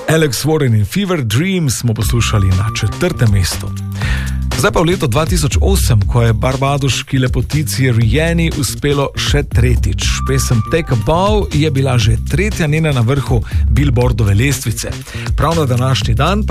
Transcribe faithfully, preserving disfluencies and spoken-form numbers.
Alex Warren in Fever Dream smo poslušali na četrtem mestu. Zdaj pa v leto dva tisoč osem, ko je barbadoški lepotici Rihanni uspelo še tretjič. Pesem Take a Bow je bila že tretja njena na vrhu Billboardove lestvice. Prav na današnji dan pa